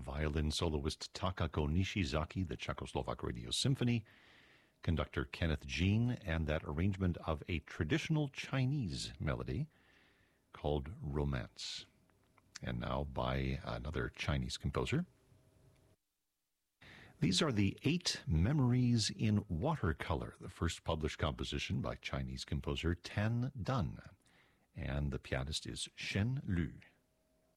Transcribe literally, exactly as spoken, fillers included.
violin soloist Takako Nishizaki, the Czechoslovak Radio Symphony, conductor Kenneth Jean, and that arrangement of a traditional Chinese melody called Romance. And now by another Chinese composer. These are the Eight Memories in Watercolor, the first published composition by Chinese composer Tan Dun, and the pianist is Shen Lu.